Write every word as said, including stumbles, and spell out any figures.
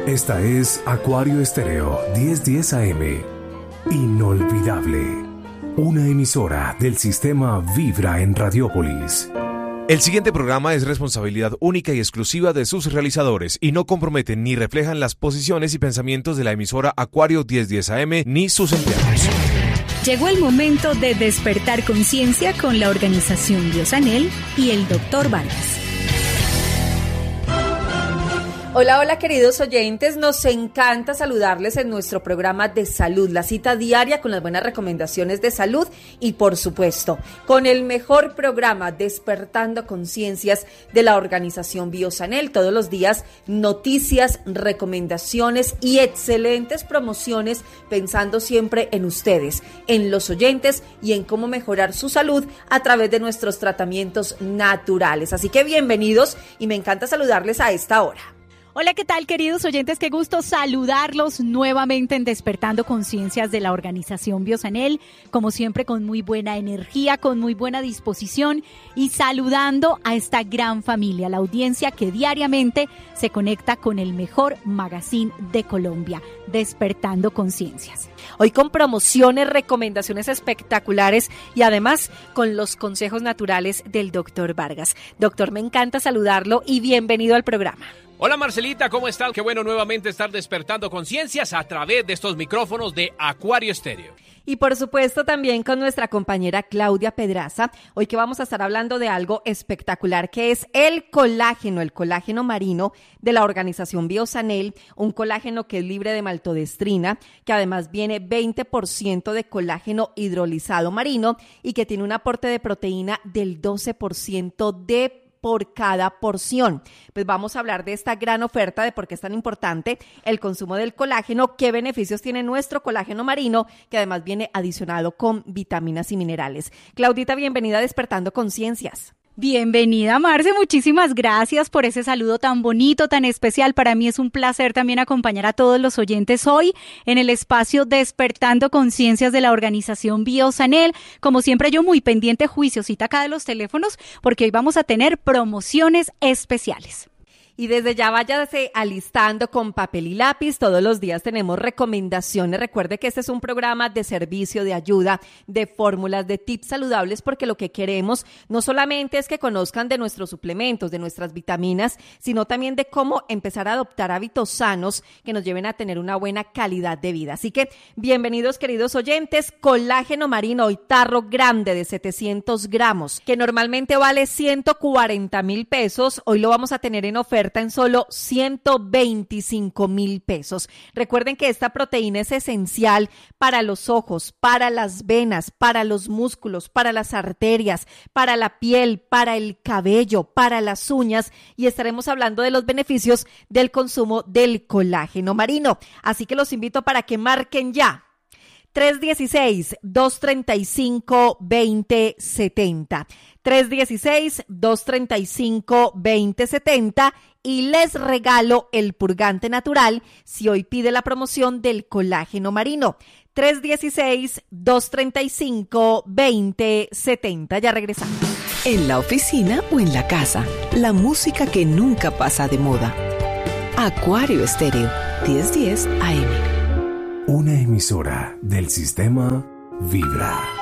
Esta es Acuario Estéreo diez diez A M. Inolvidable. Una emisora del sistema Vibra en Radiópolis. El siguiente programa es responsabilidad única y exclusiva de sus realizadores y no comprometen ni reflejan las posiciones y pensamientos de la emisora Acuario diez diez A M ni sus empleados. Llegó el momento de despertar conciencia con la organización Biosanel y el doctor Vargas. Hola, hola queridos oyentes, nos encanta saludarles en nuestro programa de salud, la cita diaria con las buenas recomendaciones de salud y por supuesto con el mejor programa Despertando Conciencias de la organización Biosanel. Todos los días noticias, recomendaciones y excelentes promociones pensando siempre en ustedes, en los oyentes y en cómo mejorar su salud a través de nuestros tratamientos naturales. Así que bienvenidos y me encanta saludarles a esta hora. Hola, ¿qué tal, queridos oyentes? Qué gusto saludarlos nuevamente en Despertando Conciencias de la organización Biosanel, como siempre con muy buena energía, con muy buena disposición y saludando a esta gran familia, la audiencia que diariamente se conecta con el mejor magazine de Colombia, Despertando Conciencias. Hoy con promociones, recomendaciones espectaculares y además con los consejos naturales del doctor Vargas. Doctor, me encanta saludarlo y bienvenido al programa. Hola Marcelita, ¿cómo estás? Qué bueno nuevamente estar despertando conciencias a través de estos micrófonos de Acuario Estéreo. Y por supuesto también con nuestra compañera Claudia Pedraza, hoy que vamos a estar hablando de algo espectacular que es el colágeno, el colágeno marino de la organización Biosanel, un colágeno que es libre de maltodestrina, que además viene veinte por ciento de colágeno hidrolizado marino y que tiene un aporte de proteína del doce por ciento de por cada porción. Pues vamos a hablar de esta gran oferta, de por qué es tan importante el consumo del colágeno, qué beneficios tiene nuestro colágeno marino, que además viene adicionado con vitaminas y minerales. Claudita, bienvenida a Despertando Conciencias. Bienvenida, Marce, muchísimas gracias por ese saludo tan bonito, tan especial. Para mí es un placer también acompañar a todos los oyentes hoy en el espacio Despertando Conciencias de la organización Biosanel. Como siempre, yo muy pendiente, juiciosita acá de los teléfonos, porque hoy vamos a tener promociones especiales. Y desde ya váyase alistando con papel y lápiz. Todos los días tenemos recomendaciones. Recuerde que este es un programa de servicio, de ayuda, de fórmulas, de tips saludables, porque lo que queremos no solamente es que conozcan de nuestros suplementos, de nuestras vitaminas, sino también de cómo empezar a adoptar hábitos sanos que nos lleven a tener una buena calidad de vida. Así que bienvenidos, queridos oyentes. Colágeno marino, hoy tarro grande de setecientos gramos, que normalmente vale ciento cuarenta mil pesos. Hoy lo vamos a tener en oferta en solo ciento veinticinco mil pesos. Recuerden que esta proteína es esencial para los ojos, para las venas, para los músculos, para las arterias, para la piel, para el cabello, para las uñas, y estaremos hablando de los beneficios del consumo del colágeno marino. Así que los invito para que marquen ya tres uno seis, dos tres cinco, dos cero siete cero, tres uno seis, dos tres cinco, dos cero siete cero y les regalo el purgante natural si hoy pide la promoción del colágeno marino. tres uno seis, dos tres cinco, dos cero siete cero. Ya regresamos. En la oficina o en la casa, la música que nunca pasa de moda. Acuario Estéreo, diez diez A M. Una emisora del sistema Vibra.